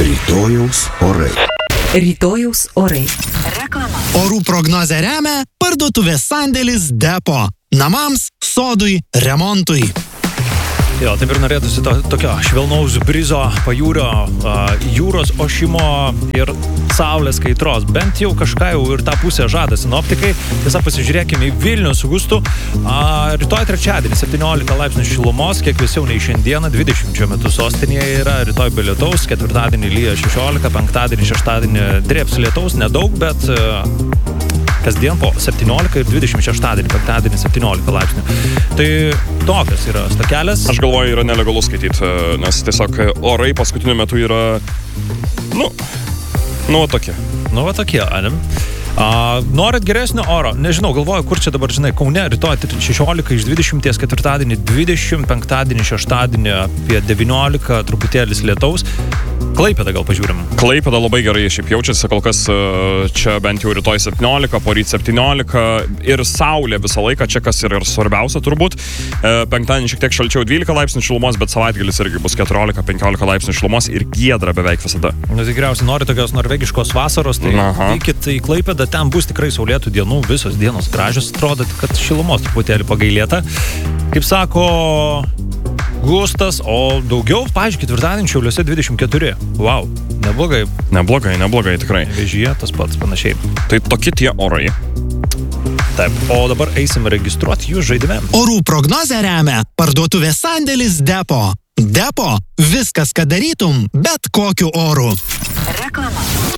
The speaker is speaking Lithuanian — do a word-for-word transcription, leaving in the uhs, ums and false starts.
Rytojaus orai. Rytojaus orai. Reklama. Orų prognozę remia parduotuvės sandėlis Depo. Namams, sodui, remontui. Jo, taip ir norėtųsi to, tokio švelnaus brizo, pajūrio, uh, jūros ošimo ir saulės kaitros. Bent jau kažką jau ir tą pusę žada sinoptikai. Tiesa, pasižiūrėkime į Vilnių su gustu. Uh, rytoj trečiadienį septyniolika laipsnių šilumos, kiek vėsiau nei šiandieną, dvidešimt šiuo metu sostinėje yra, rytoj be lietaus, ketvirtadienį lyja šešiolika, penktadienį, šeštadienį drėbs lietaus, nedaug, bet uh, kasdien po septyniolika ir dvidešimt šeštadienį, penktadienį septyniolika laipsnių. Tai tokios yra stakelės. Aš galvoju, yra nelegalu skaityti, nes tiesiog orai paskutiniu metu yra, nu, nu, va tokie. Nu, va tokie, anim. A, norit geresnio oro? Nežinau, galvoju, kur čia dabar, žinai, Kaune, rytoj šešiolika iš dvidešimties, ketvirtadienį dvidešimt, penktadienį, šeštadienį apie devyniolika, truputėlis lietaus. Klaipėdą gal pažiūrim. Klaipėda labai gerai šiaip jaučiasi, kol kas čia bent jau rytoj septyniolika, poryt septyniolika ir saulė visą laiką, čia kas yra ir svarbiausia turbūt. Penktadienį šiek tiek šalčiau dvylika laipsnių šilumos, bet savaitgalis irgi bus keturiolika penkiolika laipsnių šilumos ir giedra beveik visada. Nu, tikriausiai nori tokios norvegiškos vasaros, tai vykit į Klaipėdą, ten bus tikrai saulėtų dienų, visos dienos gražios, atrodo, kad šilumos truputėlį pagailėta. Kaip sako Gustas, o daugiau, pavyzdžiui, ketvirtadienį Šiauliuose dvidešimt keturi. Vau, neblogai. Neblogai, neblogai, tikrai. Vežyje tas pats panašiai. Tai tokie tie orai. Taip, o dabar eisim registruoti jų žaidime. Orų prognozę remia parduotuvės sandėlis Depo. Depo – viskas, ką darytum, bet kokiu oru. Reklama.